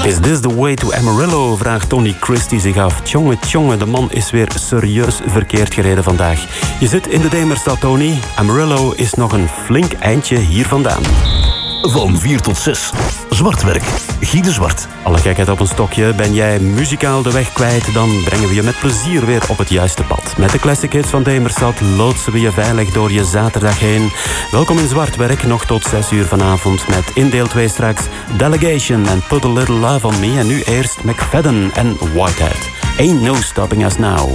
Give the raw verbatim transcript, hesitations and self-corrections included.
Is this the way to Amarillo? Vraagt Tony Christie zich af. Tjonge, tjonge, de man is weer serieus verkeerd gereden vandaag. Je zit in de Demerstad, Tony. Amarillo is nog een flink eindje hier vandaan. Van vier tot zes. Zwartwerk. Guy de Zwart. Alle gekheid op een stokje. Ben jij muzikaal de weg kwijt? Dan brengen we je met plezier weer op het juiste pad. Met de classic hits van Demerstad loodsen we je veilig door je zaterdag heen. Welkom in Zwartwerk, nog tot zes uur vanavond. Met in deel twee straks Delegation en Put a Little Love on Me. En nu eerst McFadden en Whitehead. Ain't no stopping us now.